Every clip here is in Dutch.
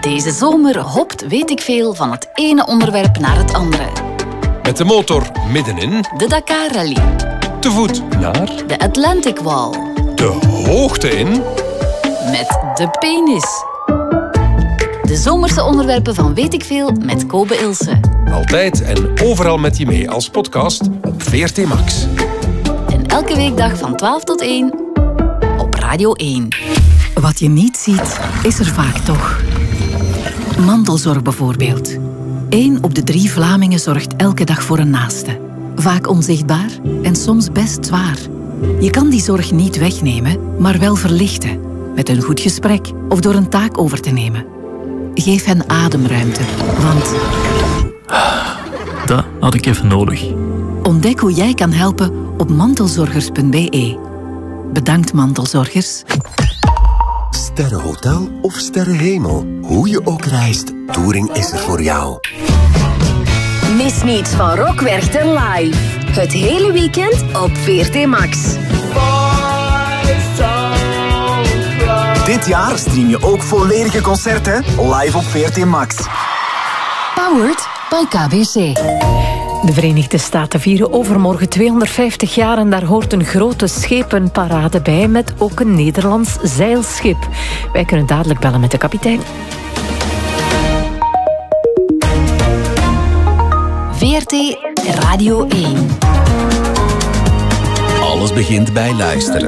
Deze zomer hopt weet ik veel van het ene onderwerp naar het andere. Met de motor middenin. De Dakar Rally. Te voet naar. De Atlantic Wall. De hoogte in. Met de penis. De zomerse onderwerpen van Weet ik veel met Kobe Ilse. Altijd en overal met je mee als podcast op VRT Max. En elke weekdag van 12 tot 1 op Radio 1. Wat je niet ziet, is er vaak toch. Mantelzorg bijvoorbeeld. 1 op de 3 Vlamingen zorgt elke dag voor een naaste. Vaak onzichtbaar en soms best zwaar. Je kan die zorg niet wegnemen, maar wel verlichten. Met een goed gesprek of door een taak over te nemen. Geef hen ademruimte, want... Dat had ik even nodig. Ontdek hoe jij kan helpen op mantelzorgers.be. Bedankt, mantelzorgers. Sterrenhotel of sterrenhemel. Hoe je ook reist, Touring is er voor jou. Mis niets van Rock Werchter live. Het hele weekend op VRT Max. Dit jaar stream je ook volledige concerten live op VRT Max. Powered by KBC. De Verenigde Staten vieren overmorgen 250 jaar en daar hoort een grote schepenparade bij met ook een Nederlands zeilschip. Wij kunnen dadelijk bellen met de kapitein. VRT Radio 1. Alles begint bij luisteren.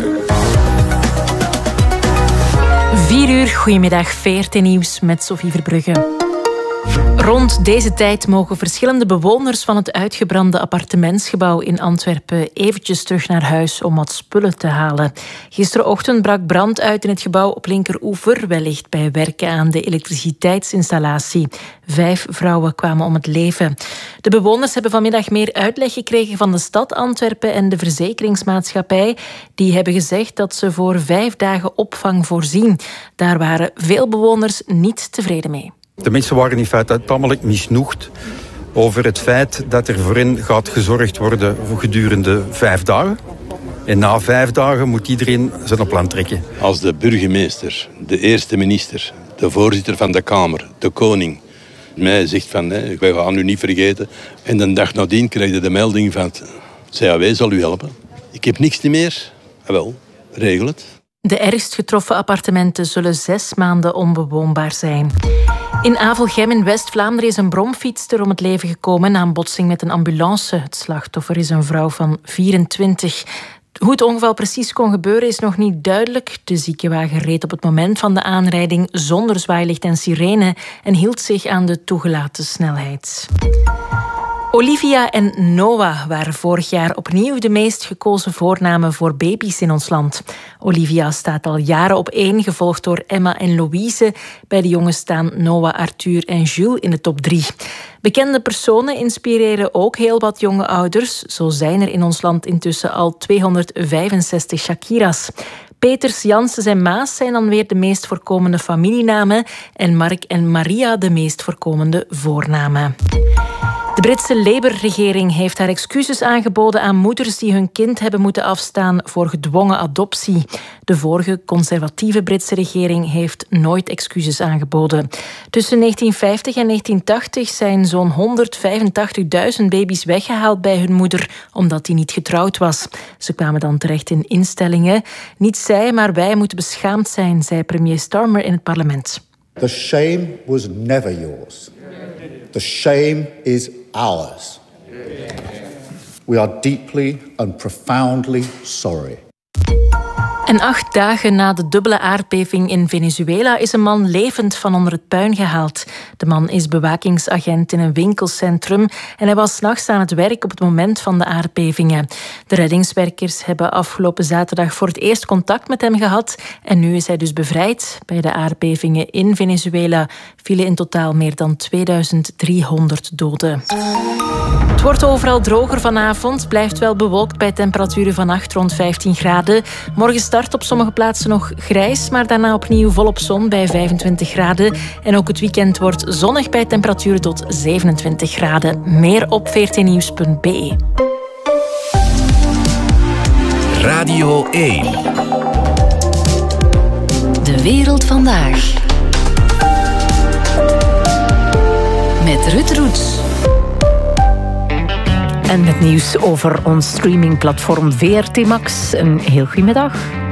4 uur, goedemiddag, VRT Nieuws met Sophie Verbrugge. Rond deze tijd mogen verschillende bewoners van het uitgebrande appartementsgebouw in Antwerpen eventjes terug naar huis om wat spullen te halen. Gisterenochtend brak brand uit in het gebouw op Linkeroever, wellicht bij werken aan de elektriciteitsinstallatie. 5 vrouwen kwamen om het leven. De bewoners hebben vanmiddag meer uitleg gekregen van de stad Antwerpen en de verzekeringsmaatschappij. Die hebben gezegd dat ze voor 5 dagen opvang voorzien. Daar waren veel bewoners niet tevreden mee. De mensen waren in feite tamelijk misnoegd over het feit dat er voor hen gaat gezorgd worden voor gedurende 5 dagen. En na 5 dagen moet iedereen zijn plan trekken. Als de burgemeester, de eerste minister, de voorzitter van de Kamer, de koning, mij zegt van, wij gaan u niet vergeten. En de dag nadien krijg je de melding van, CAW zal u helpen. Ik heb niks meer. Wel, regel het. De ergst getroffen appartementen zullen 6 maanden onbewoonbaar zijn. In Avelgem in West-Vlaanderen is een bromfietster om het leven gekomen na een botsing met een ambulance. Het slachtoffer is een vrouw van 24. Hoe het ongeval precies kon gebeuren is nog niet duidelijk. De ziekenwagen reed op het moment van de aanrijding zonder zwaailicht en sirene en hield zich aan de toegelaten snelheid. Olivia en Noah waren vorig jaar opnieuw de meest gekozen voornamen voor baby's in ons land. Olivia staat al jaren op 1, gevolgd door Emma en Louise. Bij de jongens staan Noah, Arthur en Jules in de top 3. Bekende personen inspireren ook heel wat jonge ouders. Zo zijn er in ons land intussen al 265 Shakira's. Peters, Janssens en Maas zijn dan weer de meest voorkomende familienamen en Mark en Maria de meest voorkomende voornamen. De Britse Labour-regering heeft haar excuses aangeboden aan moeders die hun kind hebben moeten afstaan voor gedwongen adoptie. De vorige conservatieve Britse regering heeft nooit excuses aangeboden. Tussen 1950 en 1980 zijn zo'n 185.000 baby's weggehaald bij hun moeder omdat die niet getrouwd was. Ze kwamen dan terecht in instellingen. Niet zij, maar wij moeten beschaamd zijn, zei premier Starmer in het parlement. The shame was never yours. The shame is ours. We are deeply and profoundly sorry. En 8 dagen na de dubbele aardbeving in Venezuela is een man levend van onder het puin gehaald. De man is bewakingsagent in een winkelcentrum en hij was 's nachts aan het werk op het moment van de aardbevingen. De reddingswerkers hebben afgelopen zaterdag voor het eerst contact met hem gehad en nu is hij dus bevrijd. Bij de aardbevingen in Venezuela vielen in totaal meer dan 2300 doden. Het wordt overal droger vanavond, blijft wel bewolkt bij temperaturen vannacht rond 15 graden. Morgen start op sommige plaatsen nog grijs, maar daarna opnieuw volop zon bij 25 graden. En ook het weekend wordt zonnig bij temperaturen tot 27 graden. Meer op vrtnieuws.be. Radio 1. De wereld vandaag. Ruud Roets. En het nieuws over ons streamingplatform VRT Max. Een heel goede middag.